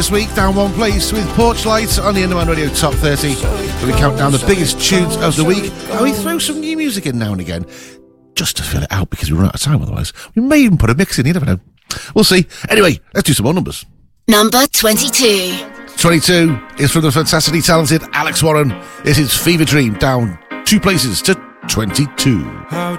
This week, down one place with Porchlight on the Underman Radio Top 30. We count down the biggest tunes of the week, and we throw some new music in now and again, just to fill it out because we run out of time otherwise. We may even put a mix in, you never know. We'll see. Anyway, let's do some more numbers. Number 22. 22 is from the fantastically talented Alex Warren. This is Fever Dream, down 2 places to 22. How